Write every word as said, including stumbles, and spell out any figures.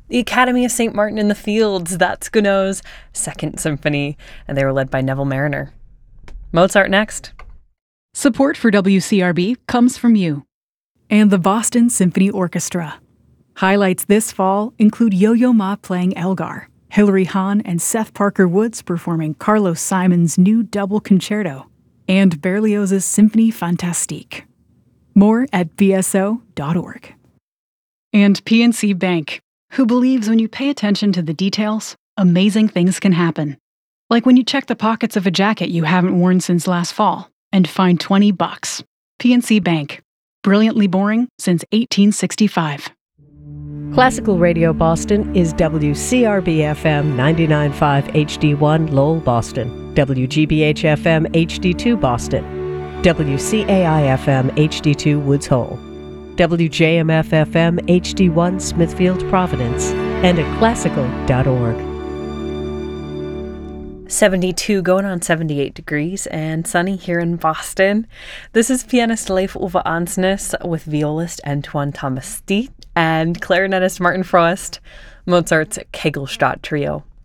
The Academy of Saint Martin in the Fields, that's Gounod's Second Symphony, and they were led by Neville Mariner. Mozart next. Support for W C R B comes from you and the Boston Symphony Orchestra. Highlights this fall include Yo-Yo Ma playing Elgar, Hilary Hahn and Seth Parker Woods performing Carlos Simon's new double concerto, and Berlioz's Symphonie Fantastique. More at b s o dot org. And P N C Bank, who believes when you pay attention to the details, amazing things can happen. Like when you check the pockets of a jacket you haven't worn since last fall and find twenty bucks. P N C Bank. Brilliantly boring since eighteen sixty-five. Classical Radio Boston is W C R B F M ninety-nine point five H D one Lowell, Boston, W G B H F M H D two Boston, W C A I F M H D two Woods Hole, W J M F F M H D one Smithfield, Providence, and at classical dot org. seventy-two going on seventy-eight degrees and sunny here in Boston. This is pianist Leif Ove Ansnes with violist Antoine Thomas Stiet and clarinetist Martin Frost, Mozart's Kegelstadt Trio.